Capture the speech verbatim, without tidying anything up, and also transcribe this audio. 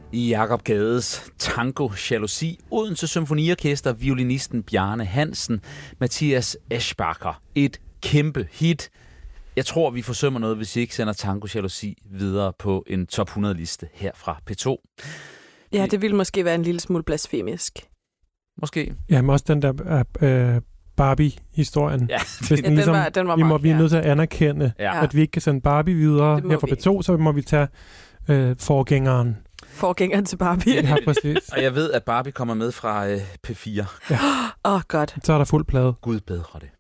Jakob Gades Tango Jalousi, Odense Symfoniorkester, violinisten Bjarne Hansen, Mathias Eschbacher. Et kæmpe hit. Jeg tror, vi forsømmer noget, hvis I ikke sender Tango Jalousi videre på en top hundrede-liste her fra P to. Ja, det ville måske være en lille smule blasfemisk. Måske. Ja, men også den der øh, Barbie-historien. Ja, Hvis ja, den, den, ligesom, var, den var vi må meget, blive ja. nødt til at anerkende, Ja. at vi ikke kan sende Barbie videre her fra vi. P to, så må vi tage øh, forgængeren. Forgængeren til Barbie. Ja, præcis. Og jeg ved, at Barbie kommer med fra øh, P fire. Åh, ja. oh, godt. Så er der fuld plade. Gud bedre det.